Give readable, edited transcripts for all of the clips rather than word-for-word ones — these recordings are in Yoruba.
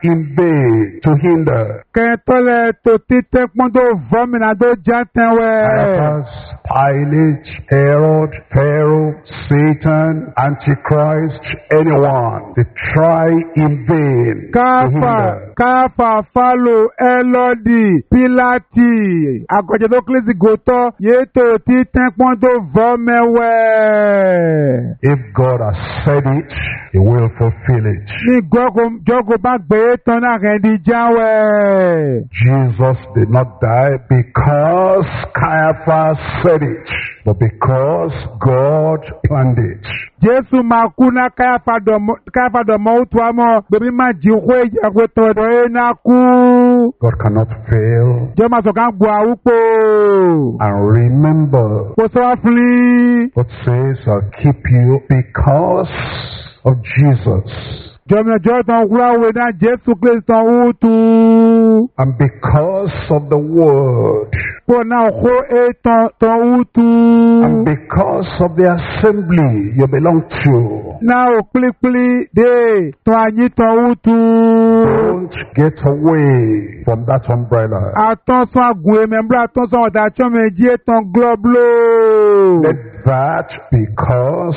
in vain to hinder. Kentole to tite kpondo vomina do jantenwe. Caiaphas, Pilate, Herod, Pharaoh, Satan, Antichrist, anyone, they try in vain to hinder. Kafa, Falo, Elodi, Pilati, Agojedo Klesi Goto, Yeto tite kpondo vomewe. If God has said it, He will fulfill it. Ni jogo ba gbe ton na rendi jawe. Jesus did not die because Caiaphas said it, but because God planned it. Jesu makuna Kayafa do mautu amo bebi ma jiwe jagwe todo enaku. God cannot fail. Joma so kan gwa upo. And remember, Ko so afli. God says, I'll keep you because of Jesus. Jomna joton kula we na Jesu Kristo utu. And because of the word. Ko na ho ton utu. And because of the assembly you belong to. Na o pli de to anyi ton utu. Don't get away from that umbrella. Attention agun membra attention odation meji ton globlo. Let that because.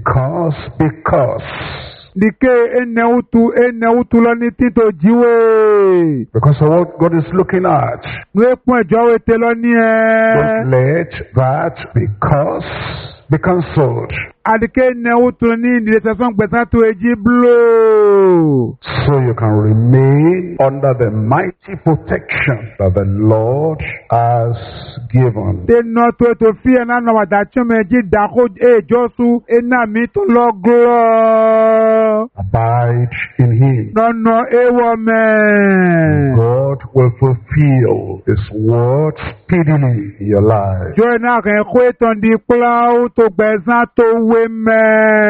Dike ene utu lo ni tito jiwe. Because of what God is looking at. Nwe pon ejo ete lo ni Don't let that because be cancelled. Adike ene utu ni ni seson gbesa to eji blow. So you can remain under the mighty protection that the Lord has given. Te no to fi na no odation meji da ko ejosu ena mi to lo glo. Abide in Him. No ewo me. God will fulfill His word speedily in your life. Jo na kan ko eton di plau to gbesa to we me.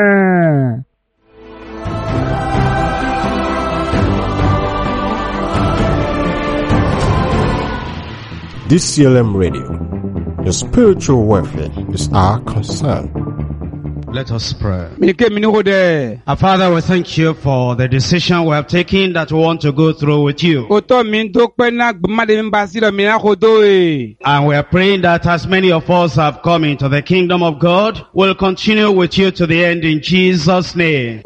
DCLM Radio. Your spiritual welfare is our concern. Let us pray. Our Our Father, we thank you for the decision we have taken that we want to go through with you. And we are praying that as many of us have come into the kingdom of God, we'll continue with you to the end in Jesus' name.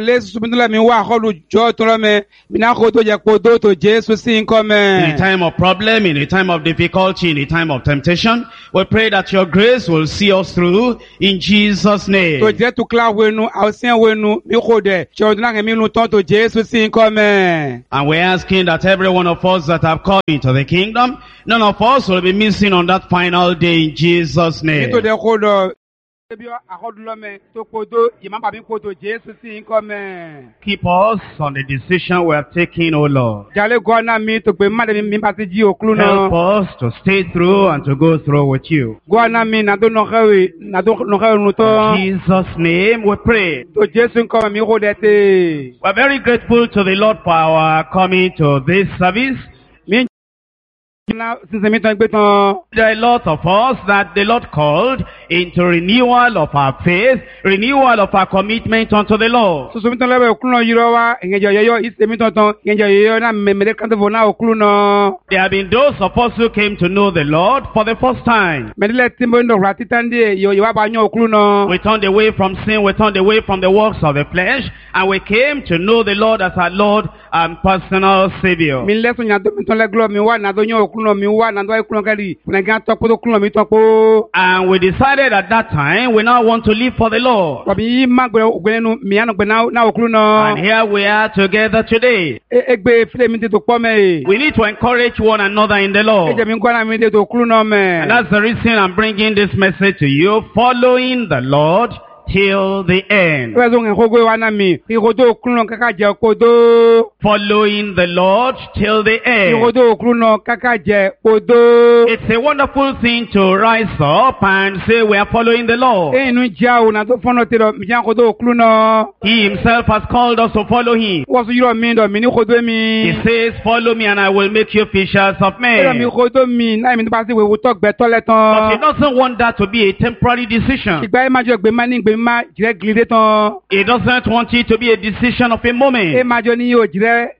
In a time of problem, in a time of difficulty, in a time of temptation, we pray that your grace will see us through in Jesus' name. And we're asking that every one of us that have come into the kingdom, none of us will be missing on that final day in Jesus' name. Keep us on the decision we have taken, O Lord. Help us to stay through and to go through with you. In Jesus' name we pray. We're very grateful to the Lord for our coming to this service. There are a lot of us that the Lord called into renewal of our faith, renewal of our commitment unto the Lord. There have been those of us who came to know the Lord for the first time. We turned away from sin, we turned away from the works of the flesh, and we came to know the Lord as our Lord and personal Savior. And we decided at that time we now want to live for the Lord. And here we are together today. We need to encourage one another in the Lord. And that's the reason I'm bringing this message to you, following the Lord till the end. Following the Lord till the end. It's a wonderful thing to rise up and say we are following the Lord. He himself has called us to follow him. He says, follow me and I will make you fishers of men. But he doesn't want that to be a temporary decision. He doesn't want it to be a decision of a moment.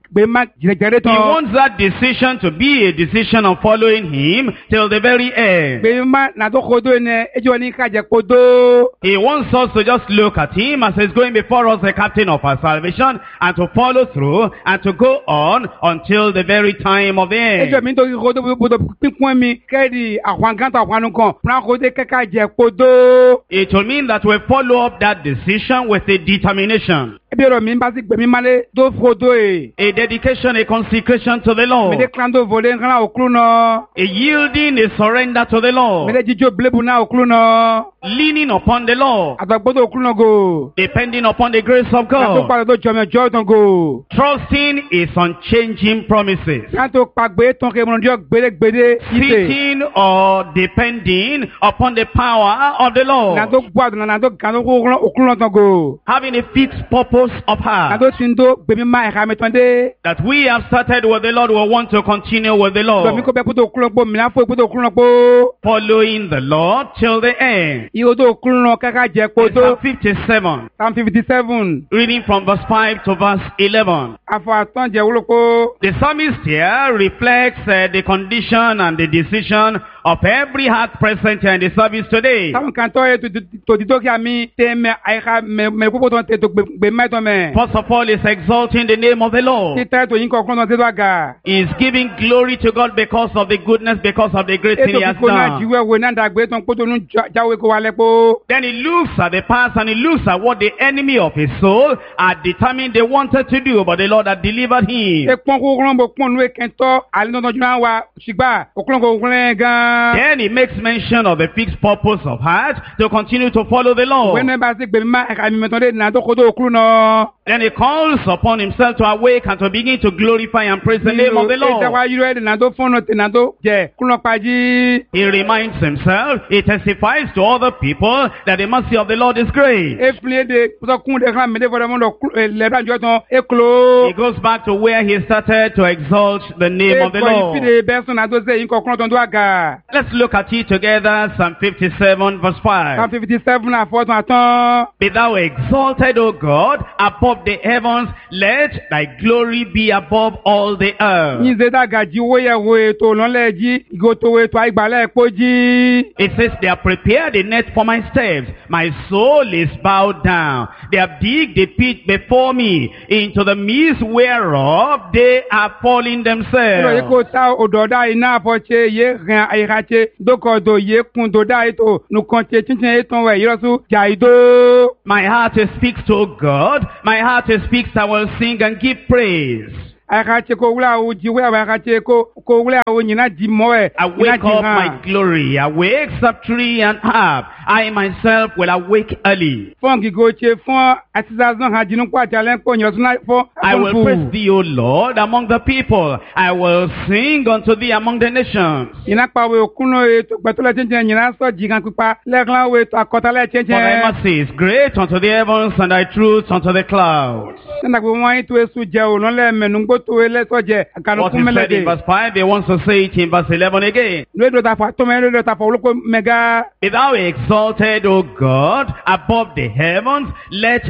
gbé má jẹrẹ He tán. wants that decision to be a decision of following him till the very end. Gbé má nàdó kodo ẹnẹ ẹjọ́ ní kájẹ kodo. He wants us to just look at him as he's going before us, the captain of our salvation, and to follow through and to go on until the very time of the Ẹjọ́ end. mi nítorí kodo bọ̀dọ̀ pípọ́n mi kẹ́rì àwọn gántà àwọn kan fúnra kodo kẹ́kẹ́ jẹ kodo. It will mean that we follow up that decision with a determination, Ebi ọ̀rọ̀ mi bá sí gbẹ̀mí malé tó kodo ẹ̀. a dedication, a consecration to the Lord, Mede klando vole nkana okulu náà. a yielding, a surrender to the Lord, Mede jíjó blebu náà okulu náà. leaning upon the Lord, Àtàgbọ́dọ̀ okulu náà go. depending upon the grace of Kátó God, padà tó jọmọ ẹjọ́ tán go. trusting His unchanging promises, Kátó pàgbé tán kí ẹmọ̀nàjọ́ gbélégbélé ìpè. sitting or depending upon the power of the Lord, Nàdó gbàdùn nàdó gàdó okulu náà tán go. having a fixed purpose of heart, Nàdó tí ń tó gbèmí má ẹ̀ka mi tán dé. that we have started with the Lord, will want to continue with the Gbèmí Lord, kó bẹ kótó okulu náà pọ̀ mìíràn fún ìkótó okulu náà pọ̀. following the Lord till the end. Ìhò tó okulu náà kẹ́kẹ́ jẹ It's kodo. Psalm 57, Psalm 57. reading from verse 5 to verse 11. Afọ àtàn jẹ wúlò. The psalmist here reflects the condition and the decision of every heart present here in the service today. Táwọn kan tọ́ yẹ tòtítọ́ kí a mi tẹ́ mẹ àyíká mẹ púpọ̀ tó ń tẹ tó gbé mẹ́tọ́ mẹ. First of all, is exalting the name of the Lord. Títẹ́ tó yín kọ̀ọ̀kan tó ń tẹ́ tó àgà. He is giving glory to God because of the goodness, because of the great thing Ètò He has kíkó náà done. jíwẹ́ wo náà dàgbé tó ń kó tó ń jáwé kó wa lẹ́pọ̀. Then he looks at the past and he looks at what the enemy of his soul had determined they wanted to do, but the Lord had delivered him. Ṣé pọ́n kó kúrọ́ bò pọ́n nù kẹ́ńtọ́ àlẹ́nọ́tọ́jú náà wa ṣùgbà òkúrọ́ kó kúrẹ́ gan. Then he makes mention of the fixed purpose of heart to continue to follow the Lord. Wẹ́n bá sí gbèmí má ẹ̀ka mi mẹ́tọ́ dé nà tó kó tó òkúrú náà. Then he calls upon himself to awake and to begin to glorify and praise the name of the Ìjọba Lord. yúrọ̀ ẹ̀ nà tó fọ́nà tẹ̀ nà tó jẹ kúrọ́ pàjí. He reminds himself, he testifies to other people that the mercy of the Lord is great. Efile de pọ́sọ́kún de kan mẹ́tẹ́ fọ́dọ̀ mọ́dọ̀ lẹ́dọ̀ àjọ tán ekolo. He goes back to where he started to exalt the name of the Lord. Ìfide bẹ́ẹ̀ sọ̀nà tó ṣe yín kọ̀ọ̀kan tó ń tó àgà. Let's look at it together, Psalm 57 verse 5. Psalm 57 àfọ́tún àtán. Be thou exalted, O God, above the heavens, let thy glory be above all the earth. Yín ṣe dàgà jí owó yẹ wo ètò lọ́lẹ̀ jí ìgò tó wo ètò àìgbàlẹ̀ èpo jí. It says, they have prepared a net for my steps. My soul is bowed down. They have digged a pit before me, into the midst whereof they are falling Ìrọ̀ yìí themselves. kò ta òdòdó iná àfọ̀ṣe yé rìn àyíkáṣe dókòdò yé kun dòdá ètò nùkan ṣe chínchin ètò wẹ̀ yírọ́sù jà ìdó. My heart speaks to God. My heart speaks, I will sing and give praise. Àyíkáṣe kò wúlò àwọn jíwé àwọn àyíkáṣe kò wúlò àwọn yìnyínná jí mọ́ ẹ̀. Awake up my glory. Awake, psaltery and harp. I myself will awake early. Fọ́n gígó ṣe fún àtisazán hàn jínú pàtí alẹ́ ń pọ̀ yọ̀sùn náà fún I will praise thee, O Lord, among the people. I will sing unto thee among the nations. Yìnyínná pàwé òkúnnà ètò gbẹ̀tọ́lẹ̀ chínchin yìnyínná sọ jìgàn pípa lẹ́ẹ̀kan wo ètò àkọ́tálẹ̀ For thy chínchin. mercy is great unto the heavens, and thy truth unto the clouds. Sẹ́ńdà pé wọ́n yín tó èso jẹ òun lẹ́ mẹ́nugbó tó ẹlẹ́sọ̀ jẹ What àkànùkún he said in mẹ́lẹ́dẹ̀. verse 5, he wants to say it in verse 11 again. Lóòdò tàfà tó mẹ́rin lóòdò tàfà olóko mẹ́gá. Be thou exalted, O God, above the heavens. Let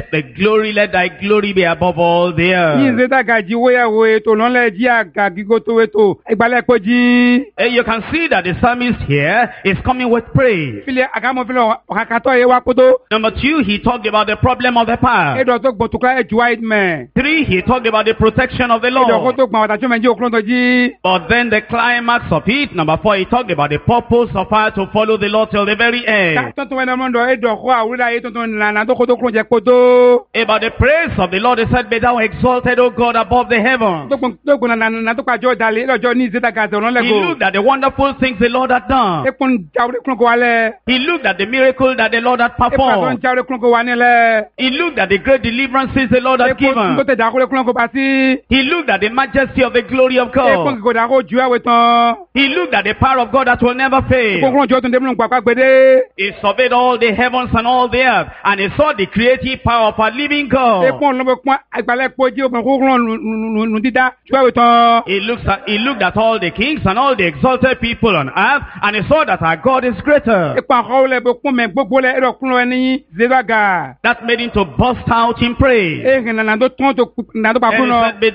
thy glory be above all the Yín earth. ṣe dàgà jí wóyàwó ètò lọ́lẹ̀ jí àgà gígó tó ètò ìgbàlẹ̀ pọ̀ jí. You can see that the psalmist here is coming with praise. Fílẹ̀ àgàmọ́ fílẹ̀ ọ̀kàkàtọ̀ yẹ wá kótó. Number 2, he talked about the problem of the past. Èdò tó gbọ̀tùkọ́ ẹ̀jú wáyé mẹ́. 3, he talked about the protection of the Èdò kó Lord. tó gbọ̀n àtàtúmọ̀ ẹ̀jí òkúrọ̀ tó jí. But then the climax of it, number 4, he talked about the purpose of her to follow the Lord till the very end. Tuntun wẹ́n lọ́mọdọ̀ èdò kó àwúrẹ́ ayé tuntun nànà tó kó tó kúrò jẹ kótó. About the praise of the Lord, he said, be thou exalted, O God, above the heavens. Tó gbọ̀n nànà tó pàjọ́ ìdálé lọ́jọ́ ní ìṣẹ́dàgà àti ọ̀nà He lẹ́gò. looked at the wonderful things the Lord had done. Ekun jáwé kúrò kó wa lẹ̀. He looked at the miracle that the Lord had Ekun àtọ́ performed. jáwé kúrò kó wa nílẹ̀. He looked at the great deliverances the Lord had Ekun tó given. tẹ̀ dàkúrẹ́ kúrò kó bá sí. He looked at the majesty of the glory of Ekun God. kò dàkó ju àwẹ̀ tán. He looked at the power of God that will never Ekun fail. kúrò jọ tó ń dẹ́mu pàpà gbèdé. He surveyed all the heavens and all the earth, and he saw the creative power of our living God. Ekun ọ̀nà pọ̀ àgbàlẹ̀ pọ̀ jí obìnrin kó kúrò nù dídá ju àwẹ̀ tán. He looked at all the kings and all the exalted people on earth, and he saw that our God is greater. Ekun àkọ́wọ́lẹ̀ bó kún mẹ́ gbogbo lẹ̀ ẹ̀rọ kúrò ẹni zéwàgà. That made him to burst out in praise. Ehin nànà tó tán tó And pàkó he náà. said, be thou exalted.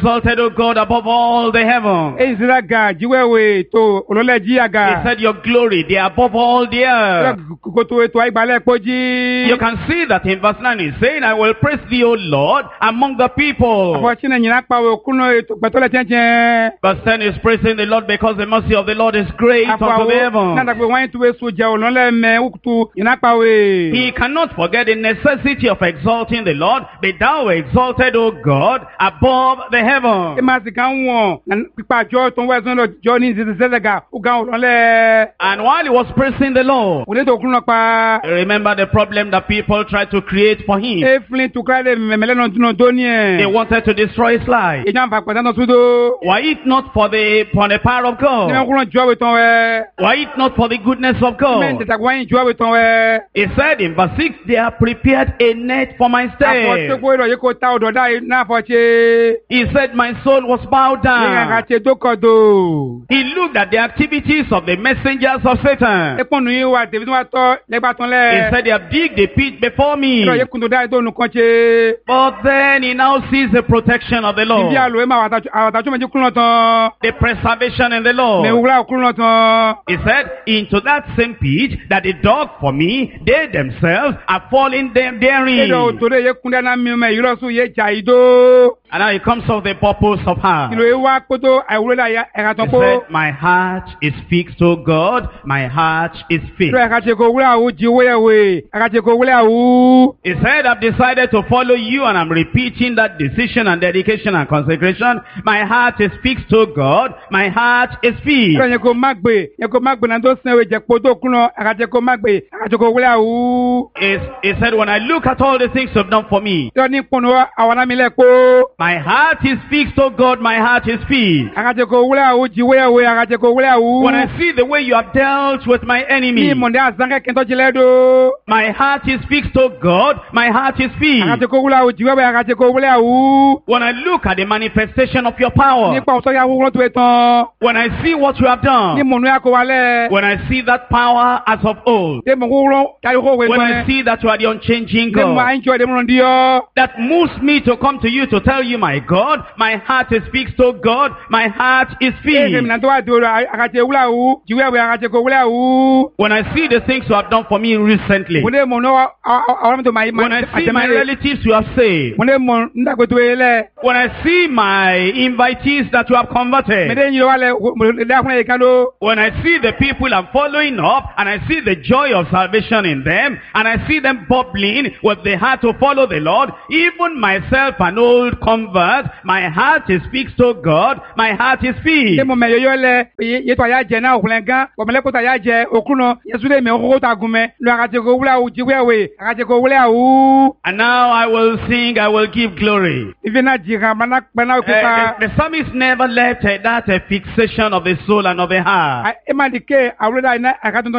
exalted, O God, above all the heavens. Ezra ga jiwewe to ololeji He aga. said, your glory, they are above all the earth. Koto eto aigbale poji. You can see that in verse 9 he's saying, I will praise thee, O Lord, among the people. Afọchina nyina pa we kuno eto petole chenchen. Verse 10 is praising the Lord because the mercy of the Lord is great unto the heavens. Nanda pe wan tuwe soja olole me ukutu nyina pa we. He cannot forget the necessity of exalting the Lord. Be thou exalted, O God, above the heavens. E ma si kan won na pipa jo ton we son lo jo ni zezega u gan olole. And while he was praising the Lord, Ule to kuno pa. remember the problem that people tried to create for him. E flin to kra de memele no tuno doni They e. wanted to destroy his life. E jam fa pata no sudo. Were it not for the power of Ni me God? kuno jo we ton we. Were it not for the goodness of Men God? te takwan jo we ton we. He said in verse 6, they have prepared a net for my Afọche step. ko ro ye ko ta odo da na afọche. He said, my soul was bowed Ni ka down. che dokodo. He looked at the activities of the messengers of Satan. Eponu yi wa David wa to legba ton He le. said, they have digged a pit before me. Ro ye kundo da do nu kan che. But then he now sees the protection of the Ibi Lord, alo e ma awata me ji kuno ton. the preservation in the Me Lord. wura kuno ton. He said, into that same pit that they dug for me, they themselves are falling E do therein. to de ye kunda na mi me yiro su ye ja ido. And now it comes of the purpose of heart. Kilo e wa poto ai wura da ya e ka He ton ko. said, my heart is fixed to God, my heart is fixed. Ro e ka che ko wura u ji we. E ka che ko wura u. He said, I've decided to follow you, and I'm repeating that decision and dedication and consecration. My heart is fixed to God, my heart is fixed. Ro ye ko magbe na do sen we je poto kuno. E ka che ko magbe. E ka che ko wura u. He said, when I look at all the things you've done for me, Ro ni pono awana mi le ko. my heart is fixed to God, my heart is fixed. Akache ko wula u ji we akache ko wula u. When I see the way you have dealt with my enemy, Ni monde azange kento jile do. my heart is fixed to God, my heart is Akache fixed. ko wula u ji we akache ko wula u. When I look at the manifestation of your Ni power, pa oso ya wulo to etan. when I see what you have Ni done, monu ya ko wale. when I see that power as of old, De mo wulo ya ko we when I twan. see that you are the unchanging De mo God, enjoy de mo ndio. that moves me to come to you to tell you, my God, my heart is fixed to God, my heart is E mi fixed. na to wa do akache wula u. Ji we akache ko wula u. When I see the things you have done for me recently, Mo de mo no awon to my when I see my relatives you have saved, Mo de mo nda ko to ele. when I see my invitees that you have Me converted, de nyi wale mo da kun e kan do. when I see the people I'm following up and I see the joy of salvation in them and I see them bubbling with the heart to follow the Lord, even myself an old convert, my heart is fixed to God, my heart is De fixed. mo me yo le ye to ya je na okulen gan. Bo me le ko ta ya je okuno. Yesu de me ko ta gun me. Lo akache ko wula u ji we akache ko wula u. And now I will sing, I will give glory. Ife na ji kan bana o pa. The psalmist never left that fixation of the soul and of the heart. E ma dike awura na akaton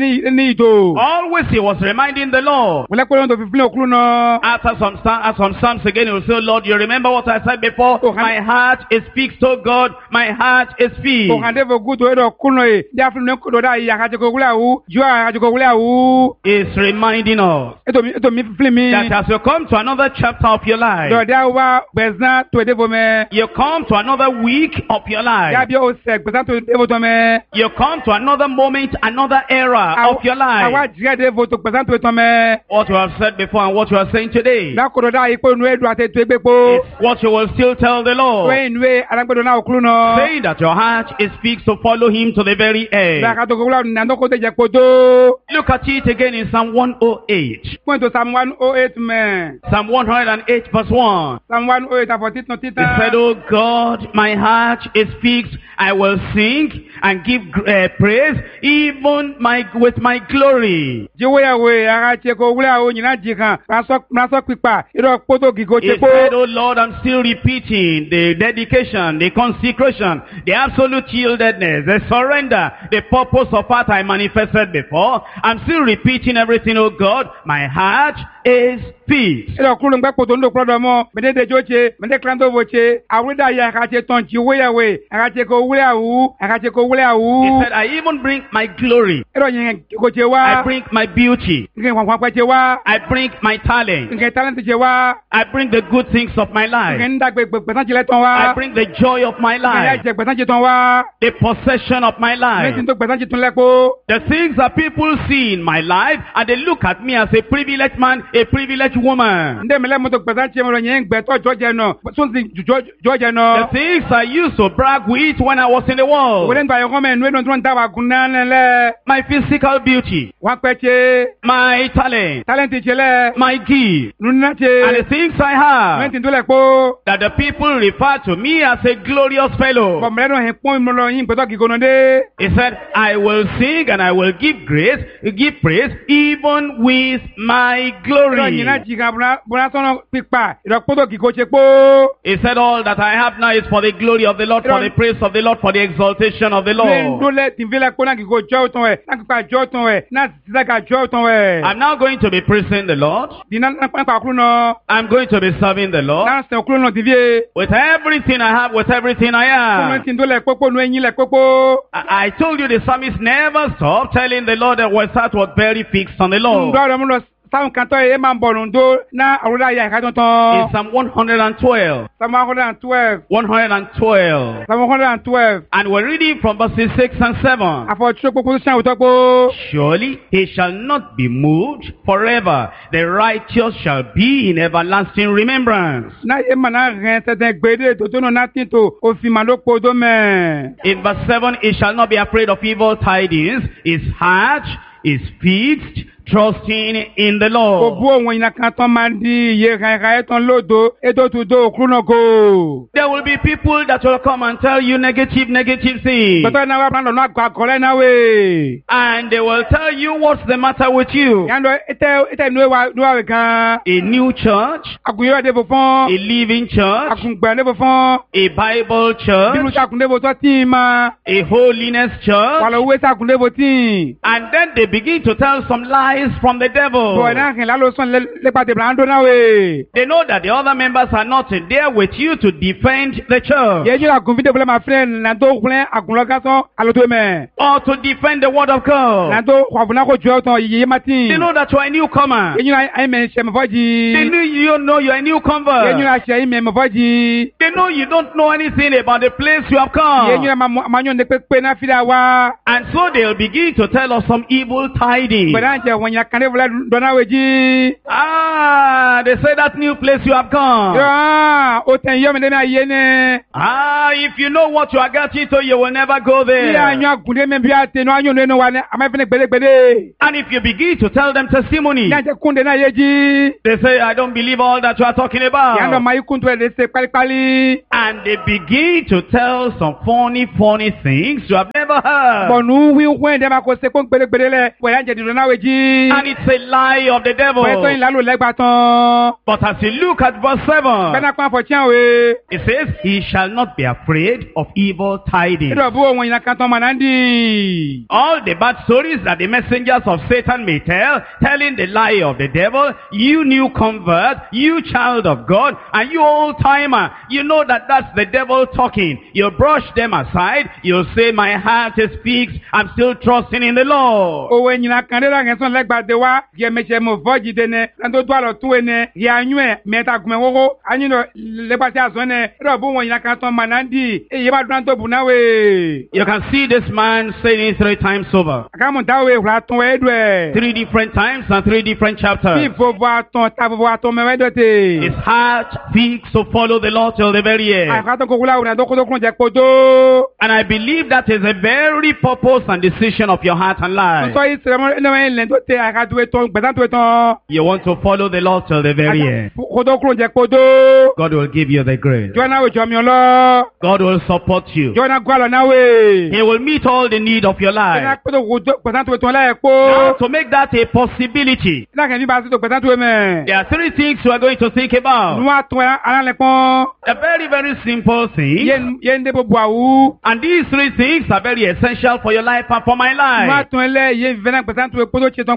ni do. Always he was reminding the Lord. Wala ko to fi okuno. After some psalms again, he will say, Lord, you remember what I said before? Oh, My heart is fixed to God. My heart is O fixed. kan de fo gudo do kuno e. Dia fi ko do da ya akache ko wula u. Ju akache ko wula u. He's reminding us Eto mi fi mi. that as you come to another chapter of your Do life, dia wa bezna to de fo me. you come to another week of your Ya life, bi o se bezna to de fo to me. you come to another moment, another era of your Awa life. jire de fo to bezna to me. What you have said before and what you are saying today, Na ko do da ipo nu edu ate to egbe po. it's what you will still tell the Lord. We nwe alagbedo na okulu no. Saying that your heart is fixed to follow him to the very end. Da ka to ko wula na no ko te je poto. Look at it again in Psalm 108. Point to Psalm 108 man. Psalm 108 verse 1. Psalm 108 for tit no He tita. said, Oh God, my heart is fixed. I will sing and give praise even with my glory. Jiwe ya we ara che ko wula o nyina ji kan. Na so pipa. Iro poto gi go He che po. said, Oh Lord, I'm still repeating the dedication, the consecration, the absolute yieldedness, the surrender, the purpose of what I manifested before. I'm still repeating everything, oh God. My heart is feet. Ilo kulu ngba poto ndo prodo mo, mede de joche, mede klando voche, awida ya akache ton chiwe yawe, akache ko wule awu, akache ko wule He awu. said, I even bring my glory. Ilo yin ko I chewa, bring my beauty. nge kwa chewa, I bring my talent. nge talent chewa, I bring the good things of my nge life. nda gbe san chile ton I wa. bring the joy of my Nge ya life. je gbe san ton wa. The possession of my life. Mesin to gbe san tun lepo. The things that people see in my life, and they look at me as a privileged man, a privileged woman. Nde mele mo to gbe san che mo yin gbe to joje no. So sin joje The no. things I used to brag with when I was in the world. Wele ndo yo come nwe no tun ta wa gunna le. My physical beauty, Wa peche, my talent, talent chele, my gift, nunna and che. the things I have. Mesin to lepo. That the people refer to me as a glorious fellow. Bo mele no he pon mo lo yin gbe to ki gono de. He said, I will sing and I will give praise, even with my Ilo yin na glory. ji ga buna sono pipa. Ilo poto ki ko che po. He said, all that I have now is for the glory of the Lord, for the praise of the Lord, for the exaltation of the Lord. Ndole tinvile ko na ki ko jo ton e. Na ki pa jo ton e. Na sisa ka jo ton e. I'm now going to be praising the Lord. Di na pa kru no. I'm going to be serving the Lord Na se kru no divie. with everything I have, with everything I Ko am. tin dole popo nu eyin le popo. I told you the psalmist never stopped telling the Lord that his heart was very fixed on the Lord. Ndo mo lo Psalm kan to e ma bo ndo na awura ya ka ton In ton. Psalm 112, Psalm 112. 112. Psalm 112. And we're reading from verses 6 and 7. Afo tso popo san o to po. Surely he shall not be moved forever. The righteous shall be in everlasting remembrance. Na e ma na ren teten gbede to to no na tin to o fi ma lo po do me. In verse 7, he shall not be afraid of evil tidings. His heart is fixed, trusting in the Ko Lord. bu ohun ina kan ton ma di ye kan ton lodo e to tu do okru no ko. There will be people that will come and tell you negative things. But na wa plan lo na gba kole na we. And they will tell you what's the matter with you. Yando ete nu wa we kan. A new church, Agunyo de bo a fon. living church, Agungba de bo fon. a Bible Bilu church, sa kun de bo to tin ma. a holiness church. Wala we sa kun de bo tin. And then they begin to tell some lies from the devil. Bo na kin la lo son le pa de blando na we. They know that the other members are not there with you to defend the church Ye ju la kun video ma friend na to kun agun lo ga son alo to me. or to defend the word of Na God. to kwa buna ko jo ton ye ma tin. They know that you are a newcomer. Ye ju na ai me se me foji. They know you don't know you are a Ye ju newcomer. na se me me foji. They know you don't know anything about the place you have Ye ju come. na ma nyon de pe na fida wa. And so they'll begin to tell us some evil tidings. But anje when ya kan de vla do na we ji. They say that new place you have come. Ya o ten yo me de na ye ne. If you know what you are getting to, you will never go Ya there. nyo agun de me bi ate no anyo no wa ne ama fene gbede. And if you begin to tell them testimony, Ya je kun de na ye ji. they say, I don't believe all that you are talking Ya no about. ma ikun to de se pali. And they begin to tell some funny things you have never heard. Bonu wi wen de ma ko se kon gbede le. We ya je di do na we ji. And it's a lie of the devil. We to in la lo legba ton. But as you look at verse 7, Bena kwa fo tian we. it says, he shall not be afraid of evil tidings. Ido bu ohun ina kan ton manandi. All the bad stories that the messengers of Satan may tell, telling the lie of the devil, you new convert, you child of God, and you old timer, you know that that's the devil talking. You brush them aside, you say, my heart is fixed, I'm still trusting in the Lord. Owe nyina kan de la ngen son legba de wa. Ye me se mo voji de ne. Nan to alo tu ene. Ya anyu e meta gume wogo. Anyu no legba ti aso ne. Ido bu ohun ina kan ton manandi. E ye ba duran to bu na we. You can see this man saying it 3 times over. Akamu ta we hura ton we do e. 3 different times and 3 different Ti chapters. fo bo aton ta bo aton me we do te. His heart fixed to follow the Lord till the very Ai end. ka to ko kula una do ko je podo. And I believe that is a very purpose and decision of your heart and life. So is remo ene we len do te ai ka do ton gbedan to ton. You want to follow the Lord till the very end. Ko do je podo. God will give you the grace. Joina we jo mi lo. God will support you. Joina gwa lo na we. He will meet all the need of your Ina life. ko do gbedan to ton la e Now, po. to make that a possibility, Ina kan bi ba si to gbedan to me. there are 3 things we are going to think about. Nu aton ala le pon. A very simple thing. Ye nde bo bua wu. And these 3 things are very essential for your life and for my Nu life. aton ele ye vena gbedan to podo che ton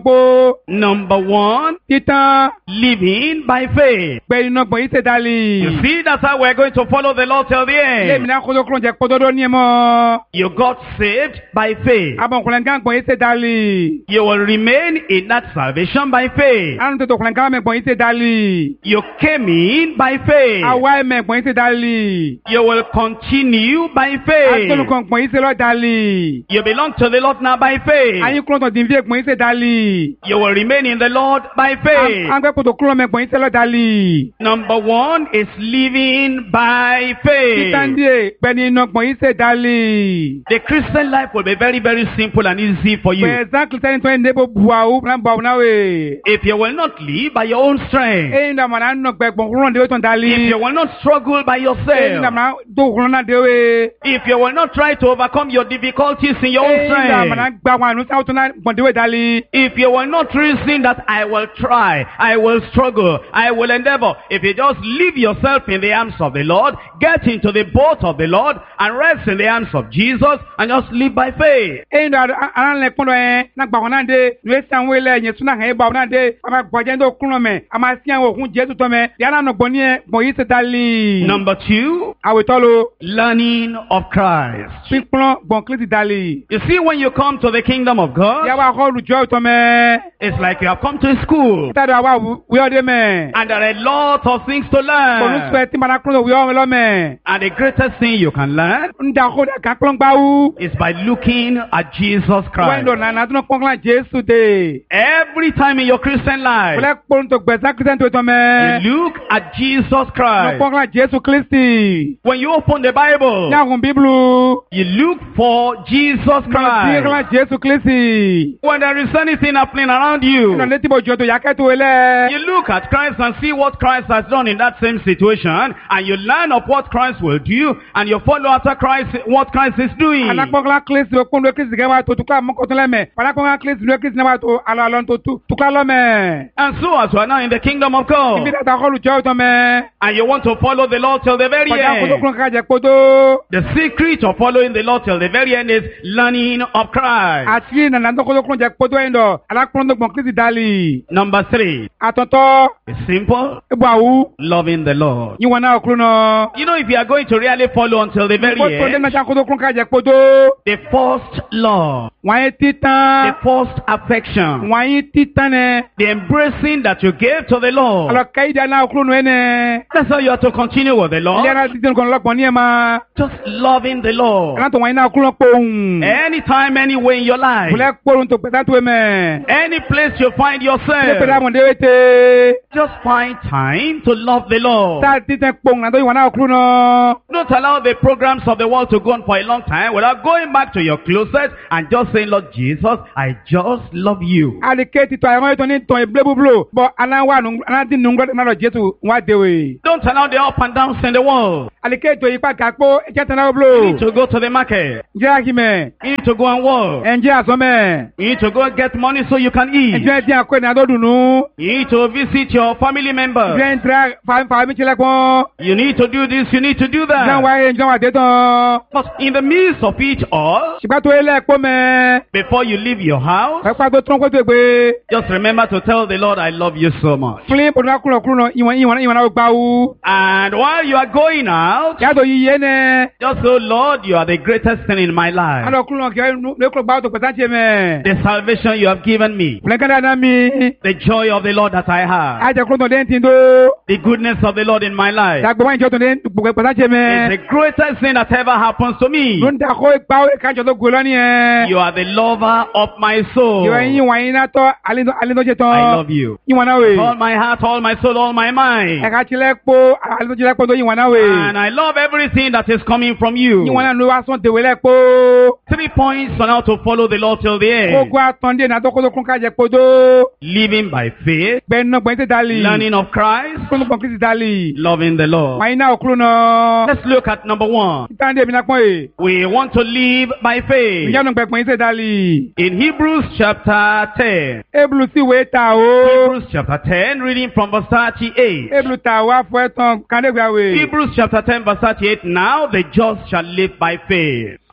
po. Number one, Titan. living by faith. Gbẹ̀yìn náà gbọ̀nyí ṣe dálì. You see, that's how we're going to follow the Lord till the Ilé end. mi náà kótó kúrò jẹ́ kótó ní ẹmọ. You got saved by faith. Abọ̀nkùnrin gán gbọ̀nyí ṣe dálì. You will remain in that salvation by faith. Àrùn tó tòkùnrin gán mẹ́ gbọ̀nyí ṣe dálì. You came in by faith. Àwa ẹ̀mẹ̀ gbọ̀nyí ṣe dálì. You will continue by faith. Àtolùkọ̀ gbọ̀nyí ṣe lọ dálì. You belong to the Lord now by faith. Ayé kúrò tó dín fíè gbọ̀nyí ṣe dálì. You will remain in the Lord by faith. Àgbẹ̀ kótó kúrò mẹ́ gbọ̀nyí ṣe lọ dálì. Number one is living by faith. Titan díẹ̀ gbẹ̀ni iná gbọ̀nyí ṣe dálì. The Christian life will be very, very simple and easy for you. Pẹ̀sán kìlítẹ́ni tó ń débò buwawu náà buwawu náà wẹ̀. If you will not live by your own strength. Eyín dàmà náà nọ gbẹ̀gbọ̀n kúrò náà dé tó ń dálì. If you will not struggle by Eyín yourself. dàmà náà tó kúrò náà dé wẹ̀. If you will not try to overcome your difficulties in your own Eyín dàmà náà strength. gba àwọn àánú sáwọ́ tó náà gbọ̀n dé wẹ̀ dálì. If you will not reason that I will try, I will struggle, I will endeavor. If you just leave yourself in the arms of the Lord, get into the boat of the Lord, and rest in the arms of Jesus, and just live by faith. Eyín dàmà àrán lẹ̀ kpọ́ndọ̀ yẹn náà gbà wọn náà dé. Nùwé sàn wẹ̀lẹ̀ yẹn tún náà hẹ̀ bá wọn náà dé. A máa gbọ̀jẹ́ tó kúrò mẹ́. A máa sí àwọn òkun Jésù tọ́ mẹ́. Yàrá nà gbọ̀n ní ẹ̀ gbọ̀nyí ṣe dálì. Number two, Àwòtọ́ lo. learning of Christ. Pípọ́n gbọ̀n kílítì dálì. You see, when you come to the kingdom of God, Yàrá akọ́ olùjọ́ ìtọ́ mẹ́. it's like you have come to a school, Tádọ̀ àwa wíọ́dé mẹ́. and there are a lot of things to Olùsọ̀ẹ́ learn. tí màá kúrò wíọ́ lọ́mẹ́. And the greatest thing you can learn Ń da kó dà kán gbáwú. is by looking at Jesus Wọ́n Christ. lò nànà tó ń pọ́nkán Jésù dé. Every time in your Christian life, Fúlẹ̀ kpọ́n tó gbẹ̀sán kìrìsìtẹ́nì tó tọ́ mẹ́. you look at Jesus Ní Christ. pọ́nkán Jésù Kristi. When you open the Bible, Ní àwọn Bíbélù. you look for Jesus Ní Christ. pọ́nkán Jésù Kristi. When there is anything happening around you, Ní létí bòjò tó yàkẹ́ tó wẹlẹ́. you look at Christ and see what Christ has done in that same situation, and you learn of what Christ will do, and you follow after Christ, what Christ is doing. Anakpọ́nkán Kristi ló kún ló Kristi kẹ́ wá tó tukọ́ àmọ́kọ́tún lẹ́mẹ̀. Anakpọ́nkán Kristi ló Kristi náà wá tó alọ́ tó tukọ́ lọ́mẹ̀. And so as we are now in the kingdom of Ibi God, dàtà kọ́ olùjọ́ ìtọ́ mẹ́. and you want to follow the Lord till the very Kọjá kótó end, kúrò kájẹ kótó. the secret of following the Lord till the very end is learning of Christ. Àti nànà tó kótó kúrò jẹ kótó ẹ̀yìn dọ̀. Anakpọ́nkán tó gbọ̀n Kristi dálì. Number three, Àtọ̀tọ̀. is simple, Ibu àwù. loving the Lord. Yíwọ̀n náà kúrò náà. You know, if you are going to really follow until the very Kótó dé end, náà kótó kúrò kájẹ kótó. the first love, Wọ́n yé the títán. first affection, Wọ́n yé títán nẹ. the embracing that you gave to the Lord. Alọ kẹ́hìndé náà kúrò nù ẹnẹ. That's how you have to continue with the Ilé Lord. ara títí nǹkan lọ́gbọ̀n ní ẹ̀ máa. Just loving the Lord. Aláǹtọ̀ wọ́n yé náà kúrò pòun. Anytime, anywhere in your life, Fúlẹ̀ kpọ́run tó gbẹ̀sán tó mẹ́. any place you find Ilé pẹ̀lú yourself, àmọ̀dé wété. just find time to love the Lord. Táà títẹ̀ pòun àtọ́ ìwọ̀n náà kúrò náà. Don't allow the programs of the world to go on for a long time without going back to your closet and just saying, Lord Jesus, I just love you. Àlìké títọ̀ àyẹ̀wò ètò ní tọ̀ ìbílẹ̀ búburú. Bọ̀ aláwọ̀ aláǹdí nùgbọ́dọ̀ náà lọ Jésù wá déwé. Don't allow the up and downs in the world. Àlìké ètò ìpá kàkpó ẹ̀jẹ̀ tẹ̀ náà You búlò. need to go to the market. Ǹjẹ́ àkìmẹ̀? You need to go and work. Ẹ̀ǹjẹ́ àsọ́mẹ̀? You need to go and get money so you can eat. Ẹ̀ǹjẹ́ ẹ̀dín àkọ́ ẹ̀nà àdọ́dùnú? You need to visit your family members. Ẹ̀ǹjẹ́ ẹ̀ǹtẹ̀rẹ̀ fàmí tilẹ̀kùn? You need to do this, you need to do Ẹ̀ǹjẹ́ that. wáyé ẹ̀ǹjẹ́ wà dé tán? But in the midst of it all, Ṣùgbọ́n tó ilé ẹ̀kọ́ mẹ́. before you leave your house, Pẹ́pẹ́ tó tún kó tó gbé. just remember to tell the Lord, I love you so much. Fúlẹ̀ pọ̀nù kúrò ìwọ̀n náà gbà wú. And while you are going out, Yàtọ̀ yìí yé nẹ. just say, Lord, you are the greatest thing in my life. Àlọ́ kúrò kẹ́ lẹ́kọ̀ọ́ gbà tó pẹ̀sán tiẹ̀ mẹ́. The salvation you have given me, Fúlẹ̀ kẹ́ndà náà mi. the joy of the Lord that I have, Àjẹ kúrò tó dé ti dó. the goodness of the Lord in my life, Dàgbẹ́ wáyé jọ tó dé pẹ̀sán tiẹ̀ is mẹ́. the greatest thing that ever happens to me. Ló ń dàkọ́ gbà kájọ tó gbé lọ́ní ẹ̀. You are the lover of my soul. Ìwà yín wọ̀nyí náà tọ́ alẹ́nudọ́jẹ́ tán. I love you. Ìwọ̀n náà wè. All my heart, all my soul, all my mind. Ẹ̀ka tilẹ̀ kpó alẹ́nudọ́jẹ́ kpó tó ìwọ̀n náà wè. And I love everything that is coming from you. Ìwọ̀n náà ló wá sọ́n tèwé lẹ̀ kpó. 3 points on how to follow the Lord till the end. Gbogbo àtọ̀ndé náà tó kó tó kún kájẹ kpó tó. Living by faith, Gbẹ̀nù gbẹ̀yìn tẹ̀ dálì. learning of Christ, Kúrò gbọ̀n kìsì dálì. loving the Lord. Wọ̀nyí náà kúrò náà. Let's look at number 1. Ìtàndé mi náà pọ̀ yìí. We want to live by faith. Ìjánu gbẹ̀gbọ̀n tẹ̀ dálì. In Hebrews chapter 10. Ebulu sí ìwé ta o. Hebrews chapter 10, reading from verse 38. Ebulu ta wá fún ẹ̀tàn kàndégbà wè. Hebrews chapter 10 verse 38. Now the just shall live by faith.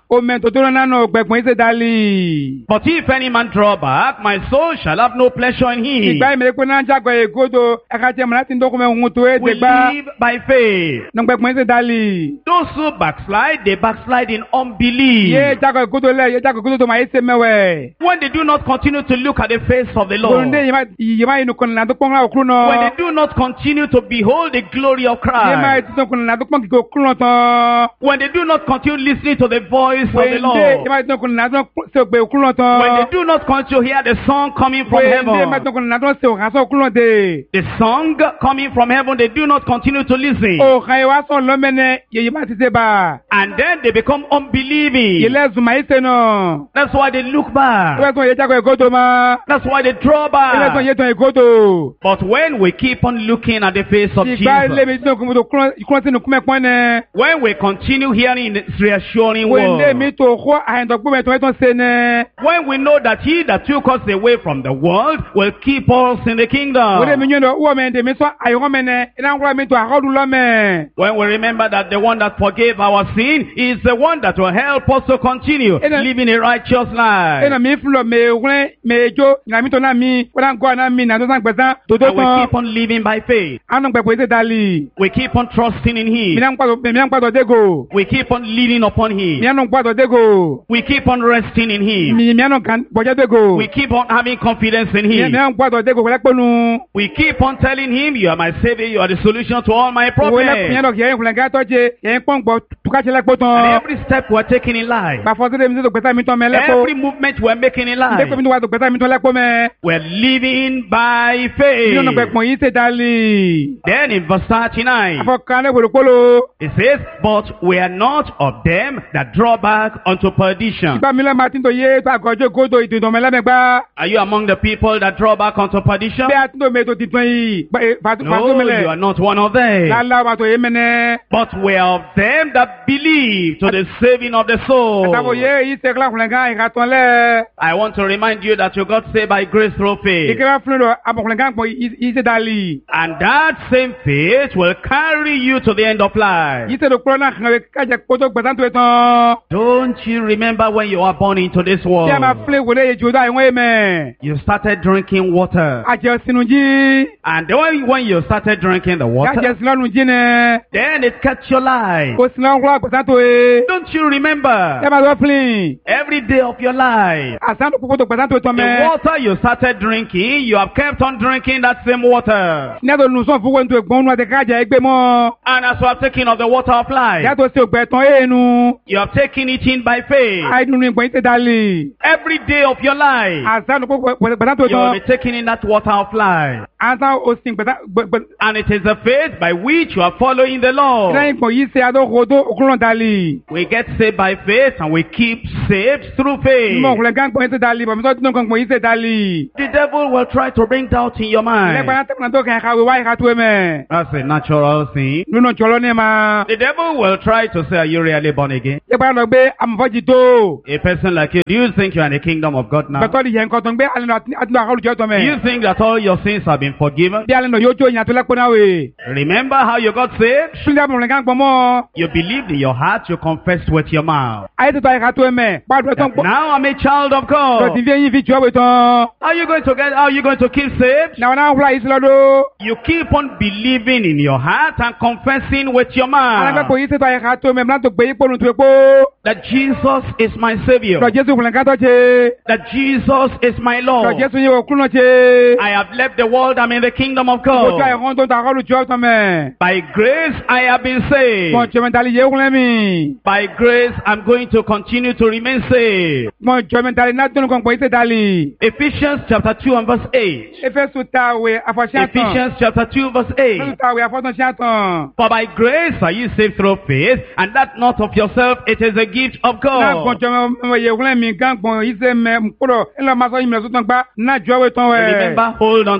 O me to to na no gbẹ̀gbọ́n ise dali. But if any man draw back, my soul shall have no pleasure in him. Ìgbà ìmẹ̀lẹ́ pé náà jágọ̀ ègodo ẹ̀ka jẹ́ mọ̀ láti ń dọ́kùnmẹ̀ ohun tó é We dẹ̀gbá. live by faith. Nà gbẹ̀gbọ́n ise dali. Those who backslide, they backslide in unbelief. Yé jágọ̀ ègodo lẹ̀ yé jágọ̀ ègodo tó máa ise mẹ́wẹ̀. When they do not continue to look at the face of the Lord. Gbòrúndé yìí inú kan nà tó pọ́n òkúrú náà. When they do not continue to behold the glory of Yé máa Christ. tó kan nà tó pọ́n kìkì òkúrú náà tán. When they do not continue listening to the voice of the Gbòrúndé Lord. yé máa tó kan nà tó ṣe ògbé òkúrú náà tán. When they do not continue to hear the song coming from Gbòrúndé máa heaven. tó kan nà tó ṣe òkàsọ́ òkúrú náà dé. The song coming from heaven, they do not continue to listen. Òkà ìwà sọ̀ lọ́mẹ́nẹ yèyí máa ti ṣe bá. And then they become unbelieving. Ilé zùmọ̀ ise náà. That's why they look Ilé back. tó yẹ jágọ̀ ègodo máa. That's why they draw Ilé tó back. yẹ tán ègodo. But when we keep on looking at the face of Ìgbà ilé Jesus, mi tó kún tó kúrọ́ sínú kúmẹ̀ pọ́n nẹ. when we continue hearing His reassuring Wọ́n ilé mi word, tó kó àyẹ̀dọ̀gbọ́n mẹ́tọ́ ẹ̀tọ́ ṣe nẹ. when we know that He that took us away from the world will keep us in the Wọ́n ilé mi kingdom, yẹn lọ wọ́n mẹ́ ndèmí sọ àyẹ̀wọ́ mẹ́ nẹ. Iná ń kúrọ́ mi tó àkọ́dù lọ́mẹ́. when we remember that the one that forgave our sin is the one that will help us to continue living a righteous Iná life. mi fúlọ̀ mẹ́wúrẹ́ mẹ́jọ ìgbà mi tó náà mi wọ́n náà ń gọ́ àná mi nà tó sàn gbẹ̀sán tòótọ́ And we tán. keep on living by faith. Àánú gbẹ̀gbẹ̀ ṣe dàlí. We keep on trusting in Mi Him. náà ń gbàdọ̀ dégò. We keep on leaning upon Mi Him. náà ń gbàdọ̀ dégò. We keep on resting in Him. Mi náà ń bọ̀jẹ́ dégò. We keep on having confidence in Mi Him. náà ń gbàdọ̀ dégò pẹ̀lẹ́pẹ̀nu. We keep on telling Him, You are my Savior, You are the solution to all my Òwe lẹ́kùn yẹn problems. lọ kì í yẹn kùlẹ̀ngá tọ́jẹ́ yẹn pọ́ǹgbọ̀ tukàṣẹ́ lẹ́kpọ̀ And tán. every step we're taking in life, Gbàfọ́ sílẹ̀ mi sí tó gbẹ́sà mi tán mẹ́ lẹ́kpọ̀. every movement we're making in Ndékpé mi life, tó wà tó gbẹ́sà mi tán lẹ́kpọ̀ mẹ́. we're living by Mi faith. yóò nọ gbẹ̀pọ̀ yìí ṣe dálì. Then in verse 39, Afọkàn lè wòlò kpolo. it says, But we are not of them that draw back unto perdition. Ìgbà mi lẹ́ máa ti ń tó yé tó àgọ́jọ́ kótó ìdùnnú mẹ́lẹ́mẹ́gbá. Are you among the people that draw back unto perdition? Bẹ́ẹ̀ àti tó mẹ́tò ti tún yìí. Fàtó No, you mẹ́lẹ̀. are not one of them. Lálá wa tó yé mẹ́nẹ́. But we are of them that believe to the saving of the soul. Àtàwọn yé yìí ṣe kílá kùlẹ̀ngá ìkàtọ̀ lẹ́. I want to remind you that you got saved by grace through faith. Ìkẹ́wà fún lọ àbọ̀kùlẹ̀ngá pọ̀ yìí ṣe dálì. And that same faith will carry you to the end of life. Yìí ṣe lọ kúrọ́ náà kàn wé kájẹ kótó gbẹ̀sán tó yẹ tán. Don't you remember when you were born into this world? Bí a máa fílẹ̀ wòlé yìí jòdó àìwọ́n yìí mẹ́. You started drinking water. Àjẹ́ sínú jí. And then when you started drinking the Àjẹ́ water, sínú ọ̀nù jí nẹ. then it kept your life. Kò sínú ọ̀kúrọ̀ gbẹ̀sán tó yẹ. Don't you remember? Ẹ máa lọ fílìn. Every day of your life, Àsán tó kókó gbẹ̀sán tó tán the mẹ́. water you started drinking, you have kept on drinking that same water. Ní àtò nùsọ̀ fún wọn tó gbọ́n nù àti kájà ẹgbẹ́ mọ́. And as you have taken of the water of life, Yàtọ̀ sí ògbẹ́ tán éènu. you have taken it in by faith. Àìdùnnú ìgbọ̀n yìí ṣe dálì. Every day of your life, Àsán tó kókó gbẹ̀sán tó you will tán. be taking in that water of life. Àsán òsìn gbẹ̀sán. And it is a faith by which you are following the Lord. Lẹ́yìn ìgbọ̀n yìí ṣe adókòótó òkúrọ̀ dálì. We get saved by faith and we keep saved through faith. Mímọ̀ òkúlẹ̀ngá gbọ̀n yìí ṣe dálì. Bọ̀mí tó tún kàn gbọ̀n yìí ṣe dálì. The devil will try to bring doubt in your mind. Lẹ́gbàá tẹ́kùnà tó kàn káwé wáyé ká tó mẹ́. That's a natural thing. Lónà jọlọ ní ma. The devil will try to say, Are you really born again? Lẹ́gbàá lọ gbé amọ̀fọ́jì tó. A person like you, do you think you are in the kingdom of God now? Bẹ̀tọ́ di yẹn nǹkan tó ń gbé alẹ́ náà àtúntò àkọlùjọ́ tó Do you mẹ́. think that all your sins have been forgiven? Bí alẹ́ náà yóò jó ìyàn tó lẹ́kpọ̀ náà wè. Remember how you got saved? Súnjẹ́ àmọ̀lẹ́gá gbọ́n mọ́. You believed in your heart, you confessed with your mouth. Ayé tó tọ́ àyíká tó mẹ́. Gbàdúrà tó ń gbọ́. Now I'm a child of Lọ́tí God. fi eyín fi jọ́ wẹ̀ tán. How are you going to keep saved? Nàwọn náà wúlò àyíṣẹ́ lọ́dọ̀. You keep on believing in your heart and confessing with your Alágbàpọ̀ mouth yìí ṣètò àyíká tó mẹ́. Mìíràn tó gbé yípo nùtú epo. that Jesus is my Savior, Lọ Jésù kùnlẹ̀ká tó ṣe. that Jesus is my Lọ Lord. Jésù yẹ òkú náà ṣe. I have left the world, I'm in the kingdom of Ojú God. àyíká tó ń ta àkọlùjọ́ tó mẹ́. By grace I have been saved. Mọ̀ jọmẹ́ntàlì yẹ òkúnlẹ̀ mi. By grace I'm going to continue to remain saved. Mọ̀ jọmẹ́ntàlì náà tó ń kàn pọ̀ yìí ṣe dálì. Ephesians chapter 2 and verse 8. Éfésù tàwé àfọ̀ṣẹ́ àtàn. Ephesians chapter 2 verse Éfésù 8. tàwé àfọ̀ṣẹ́ àtàn. For by grace are you saved through faith, and that not of yourself, it is a gift of Náà gbọ̀n God. jọmọ yẹ òkúnlẹ̀ mi gán gbọ̀n yìí ṣe mẹ́ nkúrọ̀ ńlọ máa sọ yìí mìíràn tó tán gbá náà jọ wẹ̀ tán wẹ̀. Remember, hold on to that faith.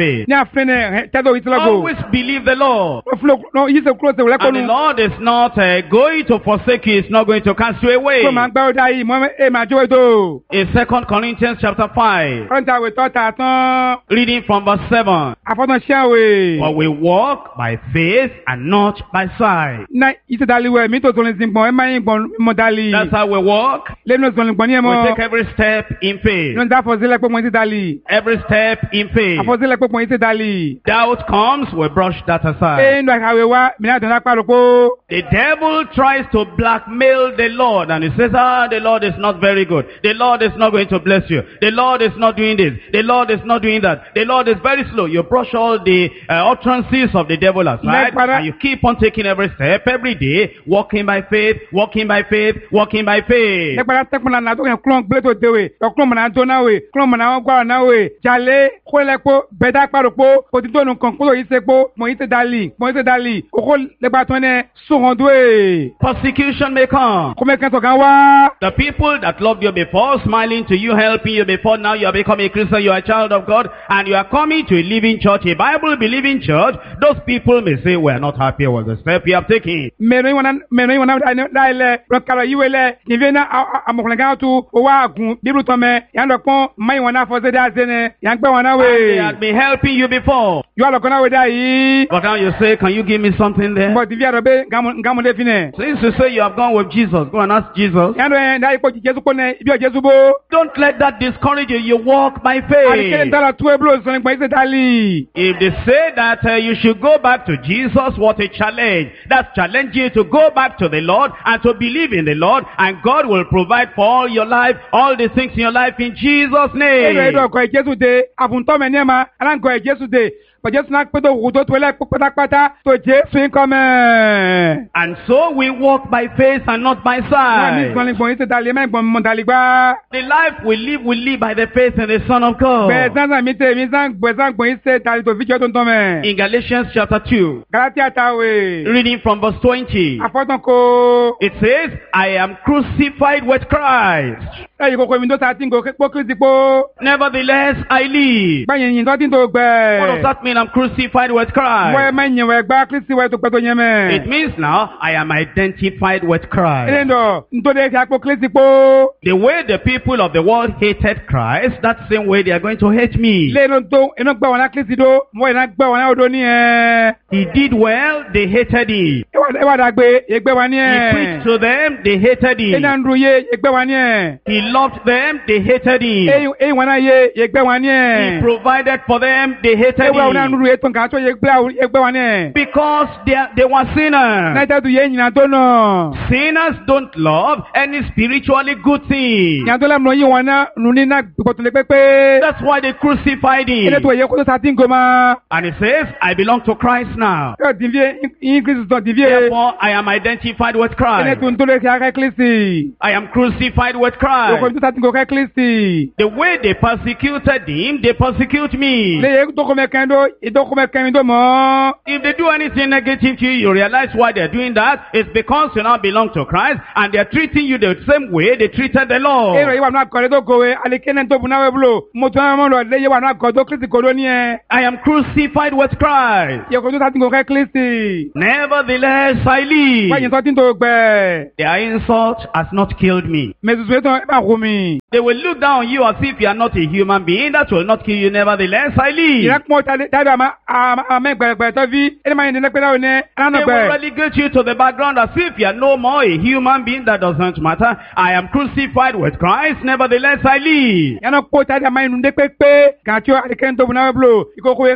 faith. Ní àfẹ́nẹ̀ tẹ́tọ̀ ìtìlọ́gò. Always believe the Lord. Yìí ṣe kúrò ṣe And the Lord is not going to forsake you. He's not going to cast you away. Kó máa gbá ọdá yìí, mọ́ ẹ máa jó ètò. In 2 Corinthians chapter 5, Kọ́ńtà àwẹ̀ tọ́ta tán. reading from verse 7. Àfọ́tàn ṣé àwẹ̀. For we walk by faith and not by sight. Na ìtẹ̀dálíwẹ̀ mi tó tó ní sin gbọ̀n, ẹ máa ń gbọ̀n mọ́ dálì. That's how we walk. Lẹ́nu ìsọ̀nì gbọ̀n ní ẹ We mọ́. take every step in faith. Lọ́nà àfọ̀sílẹ̀ pé mo ti dálì. Every step in faith. Àfọ̀sílẹ̀ pé mo ti dálì. Doubt comes, we brush that aside. Ẹ ń lọ àkàwé wá, mi náà tó náà pàrọ̀ pé. The devil tries to blackmail the Lord, and he says, the Lord is not very good. The Lord is not going to bless you. The Lord is not doing this. The Lord is not doing that. The Lord is very slow. You brush all the utterances of the devil aside, and you keep on taking every step, every day, walking by faith, walking by faith, walking by faith. Lẹ́gbàdá tẹ́kùnlá náà tó kẹ́ kúlọ̀n gbé tó déwè, ọkùnrin mọ̀nà tó náà wè, kúlọ̀n mọ̀nà wọn gbára náà wè, jalè, kólẹ́pọ̀, bẹ̀dá pàrọ̀pọ̀, òtítọ́ nù kan kúlọ̀ yìí sẹ́pọ̀, mọ̀ yìí tẹ́ dálì, òkú lẹ́gbàá tó ní sùnwọ̀ndúwè. Persecution may come. Kọ́mẹ́kẹ́ tó kan wá. The people that loved you before, smiling to you, helping you before, now you have become a Christian, you are a child of God, and you are coming to a living church, a Bible-believing church, those people may say, we are not happy with the step you have taken. Mẹ́rin wọn náà dáilẹ̀, lọ́kàrọ̀ yíwé lẹ̀, kìí náà àmọ̀kùnrin tó owó àgùn, bíbélù tọ́mẹ, yàn lọ pọ́n, máyì wọn náà fọ́sẹ́ dá sẹ́nẹ̀, yàn gbẹ́ wọn náà wè. They had been helping you before. Yóò lọ́kọ́ náà wè dá yìí. But now you say, can you give me something there? Bọ̀ tìbí àdọ̀bẹ́ gàmúndé fi nẹ̀. Since you say you have gone with Jesus, go and ask Jesus. Yàn lọ dá ipò Jésù kó nẹ, ibi ọ̀ Jésù bó. Don't let that discourage you. You walk by Àdìkẹ́lẹ́ faith. ntàlá tú ebúlò sọ̀rọ̀ nípa ìṣe dálì. If they say that you should go back to Jesus, what a challenge. That's challenging you to go back to the Lord and to believe in the Lord, and God will provide for all your life, all the things in your life in Jesus' Ẹ̀rọ name. ẹ̀dọ̀ ọkọ̀ Jésù dé, àfùntọ́mẹ̀ ní ẹ̀ma, aláǹkọ̀ Jésù dé. Jésù náà pé tó wù tó tó lẹ́ pátápátá tó Jésù ń kọ́ mẹ́. And so we walk by faith and not by Wọ́n ní sight. gbọ̀ngbọ̀n yìí ti dalẹ̀ mẹ́ gbọ̀n dàlí gbá. The life we live by the faith in the Son of God. Bẹ́ẹ̀ sánsán mi tẹ̀ mí sánsán gbọ̀n yìí ṣe dàlí tó fi jọ́ tó ń tọ́ mẹ́. In Galatians chapter 2, Galatia táwé. reading from verse 20, Àfọ́tàn kó. it says, I am crucified with Christ. Ẹ̀yìn kòkò mi tó sa tí ń gò pó Kristi pó. Nevertheless, I live. Gbẹ̀yìn yìí tó ti ń tó gbẹ. What does that mean? I'm crucified with Wọ́n Christ. mẹ́yìn wẹ̀ gbá Kristi wẹ̀ tó pẹ́ tó yẹn mẹ́. It means now I am identified with Ilé Christ. ńdọ̀ ntòdè fi àpò Kristi pó. The way the people of the world hated Christ, that same way they are going to hate me. Ilé inú tó inú gbẹ̀ wọn náà Kristi dó, mọ̀ iná gbẹ̀ wọn náà odó ní ẹ̀. He did well, they hated him. Ẹwà dàgbé, ègbẹ́ wa ní He ẹ̀. preached to them, they hated Iná him. ń dúró yé, ègbẹ́ wa ní ẹ̀. He loved them, they hated him. Èyí wọn náà yé, ègbẹ́ wa ní He ẹ̀. provided for them, they hated Ewu àwọn náà ń him. dúró ètò nǹkan tó ègbẹ́ wa ní ẹ̀. Because they were sinners. Náà tẹ́tù yé ìyìnà tó nà. Sinners don't love any spiritually good thing. Ìyàn tó lẹ́nu yí wọn náà nù ní náà gbọ̀tún lé pépé. That's why they crucified Ilé tó him. yẹ kó tó sa tí ń gò máa. And he says, I belong to Christ now. Yóò dìbíye, ìyín Kristi sọ dìbíye. Therefore, I am identified with Ilé Christ. tó ń tó lé kí akẹ́ Kristi. I am crucified with Òkò Christ. tó sa tí ń gò kẹ́ Kristi. The way they persecuted him, they persecute me. Ilé yẹ dókòmẹ́kẹ́ ndó, ìdókòmẹ́kẹ́ ndó mọ́. If they do anything negative to you, you realize why they're doing that. It's because you now belong to Christ, and they're treating you the same way they treated the Èrò Lord. yìí wà náà kọ̀rẹ́ tó kòwé, alikẹ́nẹ́ tó bu náà wẹ̀ búlò. Mo tún àwọn ọmọ lọ lé yẹ wà náà kọ̀ tó Kristi kò ló ní ẹ̀. I am crucified with Christ. Yẹ kò tó sa tí ń gò kẹ́ Kristi. Nevertheless, I Wáyé live. tó ti ń tó gbẹ. Their insult has not killed me. Mẹ̀sùsù yẹn tó ẹ bá kú mi. They will look down on you as if you are not a human being. That will not kill you. Nevertheless, I live. Ìrẹ́pọ̀ tàbí àmẹ́ gbẹ̀rẹ̀gbẹ̀rẹ̀ tó fi ẹni máa ń dẹ́nẹ́ pé náà ní They will ẹnánàgbẹ̀. relegate you to the background as if you are no more a human being. That doesn't matter. I am crucified with Christ. Nevertheless, I live. Yẹn pọ̀ tàbí àmẹ́ inú dé pépé. Kàtí àdìkẹ́ni tó bu náà bùlò. Ìkòkò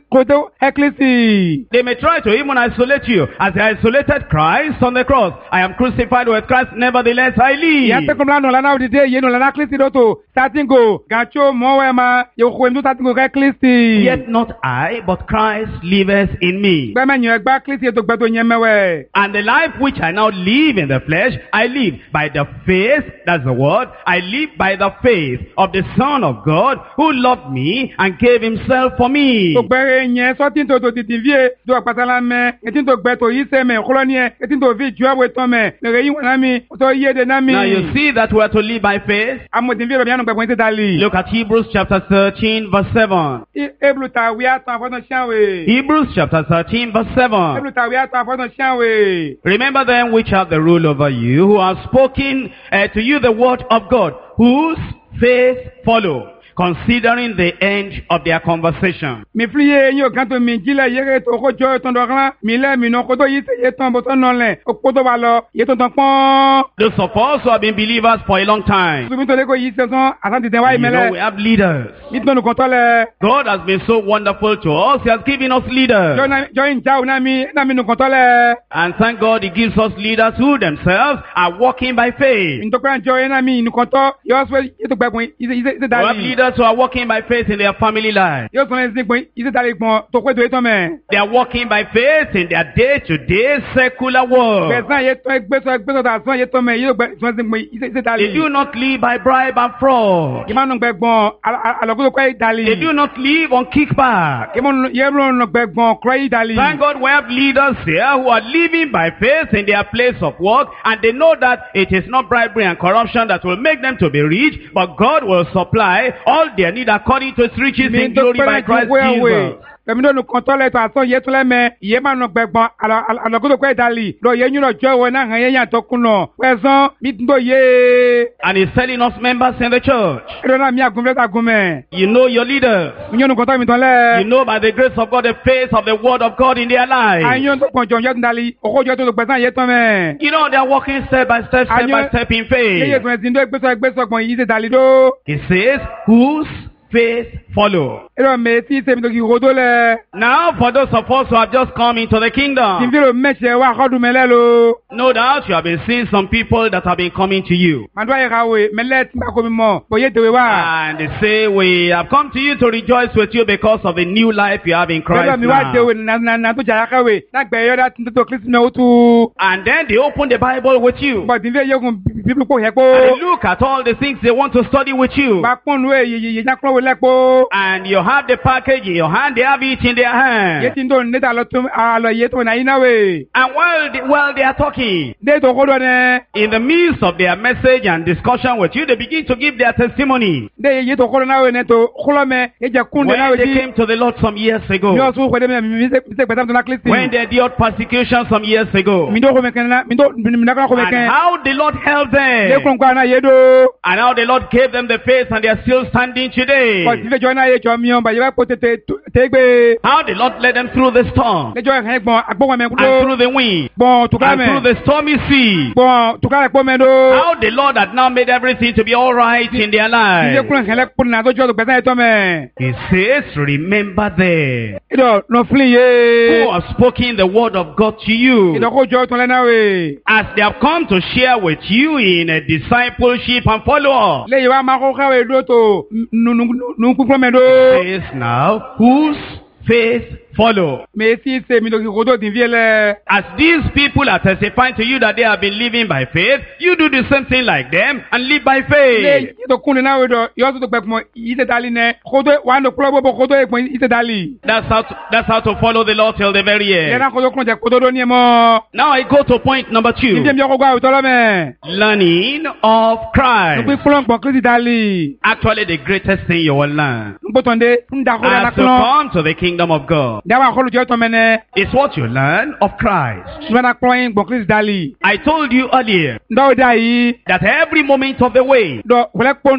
Ẹ́kílísì. They may try to even isolate you as they isolated Christ on the cross. I am crucified with Christ. Nevertheless, I Ìyá live. tẹ́kùn lánàá lánàá òdìdé yẹn nù lánàá Kílísì dọ́tò. Sátìngò gàtí mọ́wẹ́ ma ìkòkò ẹ̀mí tó sátìngò Ẹ́kílísì. Yet not I, but Christ liveth in me. Gbẹ́mẹ̀yìn ẹgbá Kílísì ètò gbẹ́tò yẹn mẹ́wẹ́. And the life which I now live in the flesh, I live by the faith, that's the word, I live by the faith of the Son of God who loved me and gave himself for me. Tó gbẹ́rẹ́ yẹn sọ́tí tó tó tìtì fíye tó àpàtàlà mẹ́. Etí tó gbẹ́tò yìí sẹ́mẹ̀ kúlọ́ ní ẹ. Etí tó fi ju ẹ̀wẹ̀ tán mẹ́. Lèrè yìí wọ̀n náà mi. Tó yé de náà mi. Now you see that we are to live by by faith? Amodi vi ro mi anu gbegbo ite dali. Look at Hebrews chapter 13 verse 7. Eblu ta wi atan afọdun sianwe. Hebrews chapter 13 verse 7. Eblu ta wi atan afọdun sianwe. Remember them which have the rule over you, who have spoken to you the word of God, whose faith follow, considering the end of their conversation. Mi fliye yo kanto mi jile yere to ko jo ton do ran mi le mi no ko to yi ye ton bo ton non le o ko to ba lo ye ton ton pon. Those of us who have been believers for a long time, Su mi to le ko yi se son asanti den wa you know, we imele. have leaders. Mi ton ko to le. God has been so wonderful to us. He has given us leaders. Jo in ja na mi no ko to le. And thank God He gives us leaders who themselves are walking by faith. Mi to kan jo na mi no ko to yo so ye to gbegbo ise We have dali. leaders who are walking by faith in their family life. Yo so le sin gbon ise dali gbon to ko to e ton me. They are walking by faith in their day-to-day secular work. Besan ye to egbe so da son ye ton me yo gbe so sin gbon ise dali. They do not live by bribe and fraud. Imanu gbẹ̀gbọ́n alọ́gbọ́dọ̀ kọ́ ìdálì. They do not live on kickback. Yẹ́mú gbẹ̀gbọ́n kọ́ ìdálì. Thank God we have leaders here who are living by faith in their place of work, and they know that it is not bribery and corruption that will make them to be rich, but God will supply all their need according to His riches in glory by Christ Jesus. Kẹ̀mídọ́ nu kọ́ntọ́ lẹ́tọ̀ àtọ́ yẹ tó lẹ́mẹ̀ yẹ máa nọ gbẹ̀gbọ́n alọ́gbọ́dọ̀ kọ́ ìdálì. Lọ yẹ nyúlọ̀ jọ ìwọ náà hàn yẹn yàtọ̀ kùnà. Pẹ̀sán mi tún tó yé. And He's telling us members in the church, Ẹ̀rọ náà mi àgùnfẹ́ tàgùnmẹ̀. you know your leaders. Mi yẹn nu kọ́ntọ́ mi tán You lẹ́. know by the grace of God the faith of the word of God in their lives. Àyàn tó pọ̀ jọ̀ yẹ tó dálì. Òkòjọ́ tó gbẹ̀sán yẹ tán mẹ́. You know they are walking step by step in Yẹ́yẹ́ faith. tó ẹ̀sìn tó gbẹ̀sọ̀ gbọ̀n yìí ṣe dálì tó. He says, whose faith follow. Ẹ̀rọ mi tí sèmi tó kì í kodó lẹ̀. Now, for those of us who have just come into the kingdom, Tìǹfìlò mẹ́sẹ̀ wá kọ́dún mẹ́lẹ́ lo. no doubt you have been seeing some people that have been coming to you. Màdúrà yẹ ká wè mẹ́lẹ́ tí bá komi mọ̀ bòye tèwé wá. And they say, we have come to you to rejoice with you because of the new life you have in Bẹ́ẹ̀ Christ mi wá now. tèwé nà tó jàrá káwé lágbẹ̀ẹ́ yọ̀dá tó Kristi náà ó tu. And then they open the Bible with you. Bọ̀ tìǹfìlò yẹ kun bíbí kò yẹ And kó. they look at all the things they want to study with you. Bá pọ́n nu èyí yẹ kúrò wọlé kó. And you have the package in your hand, they have it in their Yé hand. ti ń tó níta àlọ́ yé tó nà yín náà wè. And while they are talking, Dé tó kó dọ̀ nẹ. in the midst of their message and discussion with you, they begin to give their testimony. Dé yé tó kó dọ̀ náà wè nẹ tó kúlọ̀ mẹ yé jẹ kún dé náà When wè they di. came to the Lord some years Mi ago, ò sún kọ́ dé mi ṣe gbẹ̀sán tó ná Kristi. when they endured persecution some years ago, Mi tó kó mẹ́kẹ́ náà mi tó nàkọ́ kó and mẹ́kẹ́. how the Lord helped Dé them, kún kó àná yé do. and how the Lord gave them the faith, and they are still standing today. Bọ̀ tìǹfìlò jọ náà yé jọ mi ọ̀ bàyẹ̀ bá kó tètè tẹ́gbẹ́. How the Lord led them through the storm, Lẹ́jọ́ ẹ̀hẹ́ gbọ́n agbọ́n mẹ́ and kúndó. through the wind, Gbọ́n tukara and through mẹ́. the stormy sea. Gbọ́n tukara kpọ́ mẹ́ do. How the Lord had now made everything to be all right in their Ìdílé lives. kúrò hẹ́lẹ́ kúrò náà tó jọ́ tó gbẹ̀sán yẹ tọ́ mẹ́. He says, remember them Ìdọ̀ nọ fúlì who yé. have spoken the word of God to you, Ìdọ̀ kó jọ tó lẹ́nà wè. as they have come to share with you in a discipleship and follow-up. Lẹ́yìn wa máa kó káwé dó tó nù kúkúrọ́ mẹ́ do. Says now, whose faith follow? Mẹ́ sí ṣe mi tó kí kó tó tìǹfìlẹ̀ lẹ̀. As these people are testifying to you that they have been living by faith, you do the same thing like them and live by faith. Lẹ́yìn tó kún ní náà wè dọ̀ yọ́ tó gbẹ̀ pọ̀ yìí tẹ̀ dálí nẹ. Kótó wà á nọ kúrọ́ bọ̀ kótó yẹ pọ̀ yìí tẹ̀ dálí. That's how to follow the Lord till the very Yẹ́n end. náà kótó kúrò jẹ kótó dó ní ẹ mọ́. Now I go to point number 2. Tìǹfìlẹ̀ mi ọkọ̀ gbọ́ àwùjọ lọ́mẹ̀. Learning of Nùpín Christ. kúrò pọ̀ Kristi dálí. Actually, the greatest thing you will learn Nùpótọ̀ndé ń dàkúrẹ́ as to lákúrọ́. come to the kingdom of God Dáwà àkọlùjọ́ tọ́ mẹ́nẹ́. is what you learn of Christ. Nùpẹ́ kúrọ́ yín gbọ̀n Kristi dálí. I told you earlier Dọ́wọ́ dá yìí. that every moment of the way, Dọ̀ wọlé pọ́n